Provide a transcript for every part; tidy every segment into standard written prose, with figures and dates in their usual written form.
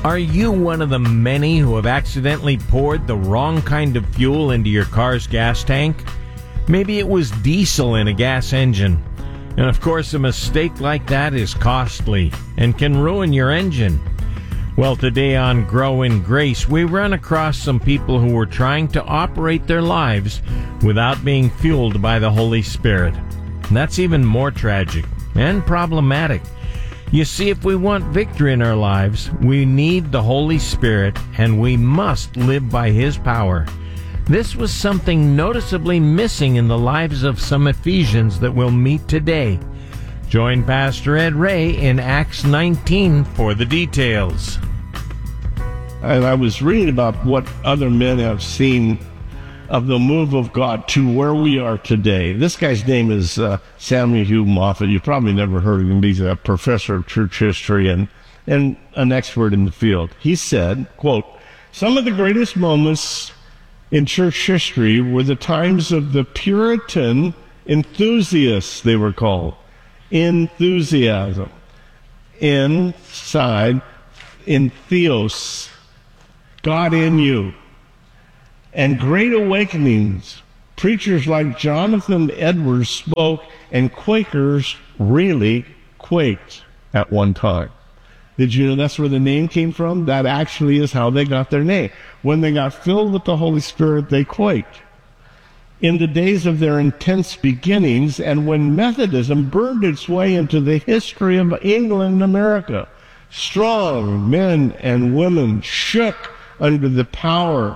Are you one of the many who have accidentally poured the wrong kind of fuel into your car's gas tank? Maybe it was diesel in a gas engine. And of course, a mistake like that is costly and can ruin your engine. Well, today on Grow in Grace, we run across some people who were trying to operate their lives without being fueled by the Holy Spirit. And that's even more tragic and problematic. You see, if we want victory in our lives, we need the Holy Spirit, and we must live by His power. This was something noticeably missing in the lives of some Ephesians that we'll meet today. Join Pastor Ed Ray in Acts 19 for the details. And I was reading about what other men have seen of the move of God to where we are today. This guy's name is Samuel Hugh Moffat. You've probably never heard of him. He's a professor of church history and an expert in the field. He said, quote, "Some of the greatest moments in church history were the times of the Puritan enthusiasts," they were called. Enthusiasm. Inside, in theos, God in you. And great awakenings. Preachers like Jonathan Edwards spoke, and Quakers really quaked at one time. Did you know that's where the name came from? That actually is how they got their name. When they got filled with the Holy Spirit, they quaked. In the days of their intense beginnings, and when Methodism burned its way into the history of England and America, strong men and women shook under the power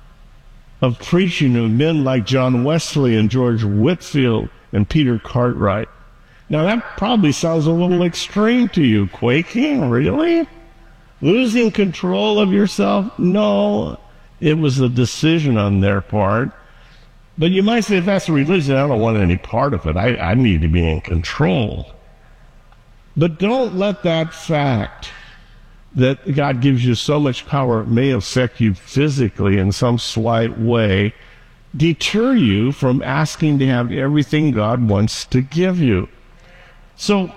of preaching of men like John Wesley and George Whitefield and Peter Cartwright. Now that probably sounds a little extreme to you. Quaking? Really? Losing control of yourself? No, it was a decision on their part. But you might say, if that's religion, I don't want any part of it. I need to be in control. But don't let that fact that God gives you so much power, it may affect you physically in some slight way, deter you from asking to have everything God wants to give you. So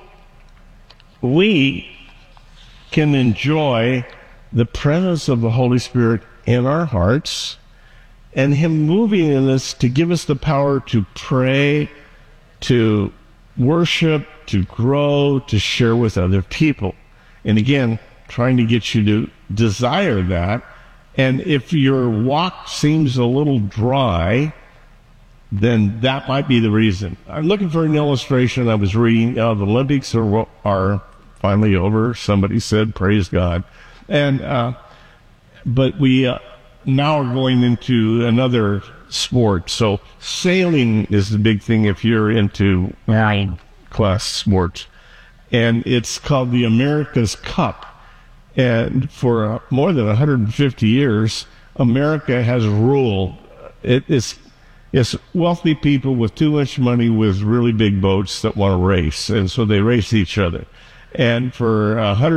we can enjoy the presence of the Holy Spirit in our hearts and Him moving in us to give us the power to pray, to worship, to grow, to share with other people. And again, trying to get you to desire that. And if your walk seems a little dry, then that might be the reason. I'm looking for an illustration. I was reading, the Olympics are finally over. Somebody said, praise God. And but we now are going into another sport. So sailing is the big thing if you're into class sports. And it's called the America's Cup. And for more than 150 years, America has ruled. It's wealthy people with too much money with really big boats that want to race, and so they race each other. And for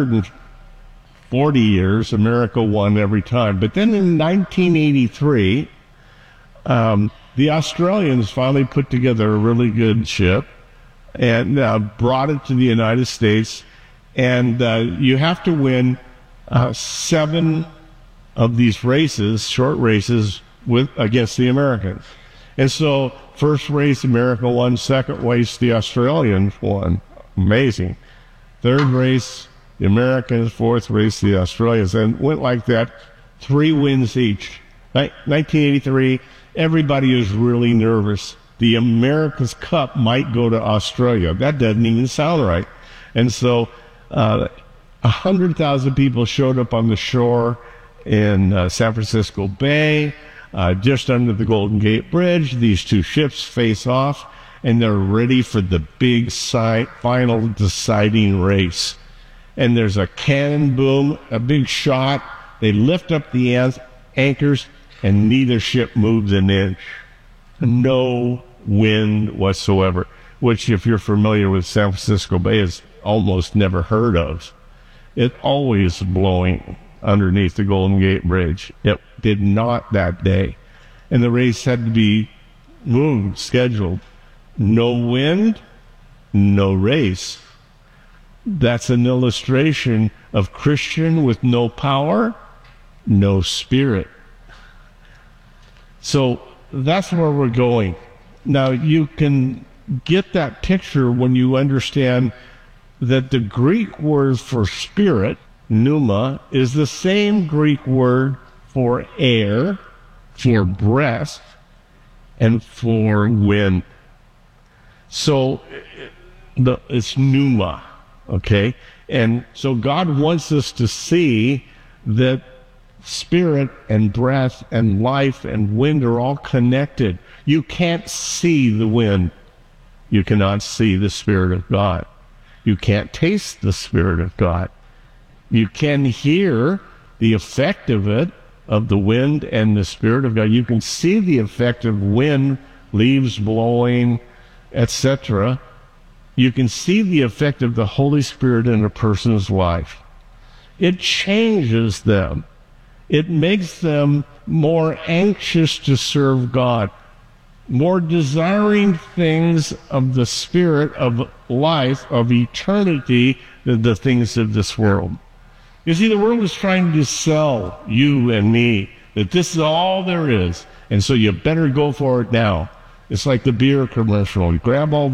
140 years, America won every time. But then in 1983, the Australians finally put together a really good ship and brought it to the United States. And you have to win 7 of these races, short races, against the Americans. And so, first race, America won. Second race, the Australians won. Amazing. Third race, the Americans. Fourth race, the Australians. And went like that, 3 wins each. 1983, everybody was really nervous. The America's Cup might go to Australia. That doesn't even sound right. And so 100,000 people showed up on the shore in San Francisco Bay, just under the Golden Gate Bridge. These 2 ships face off, and they're ready for the big final deciding race. And there's a cannon boom, a big shot. They lift up the anchors, and neither ship moves an inch. No wind whatsoever, which, if you're familiar with San Francisco Bay, is almost never heard of. It's always blowing underneath the Golden Gate Bridge. It did not that day. And the race had to be moved, scheduled. No wind, no race. That's an illustration of Christian with no power, no spirit. So that's where we're going. Now, you can get that picture when you understand that the Greek word for spirit, pneuma, is the same Greek word for air, for breath, and for wind. So it's pneuma, okay? And so God wants us to see that spirit and breath and life and wind are all connected. You can't see the wind. You cannot see the Spirit of God. You can't taste the Spirit of God. You can hear the effect of it, of the wind and the Spirit of God. You can see the effect of wind, leaves blowing, etc. You can see the effect of the Holy Spirit in a person's life. It changes them. It makes them more anxious to serve God, more desiring things of the Spirit, of life, of eternity, than the things of this world. You see, the world is trying to sell you and me that this is all there is, and so you better go for it now. It's like the beer commercial. You grab all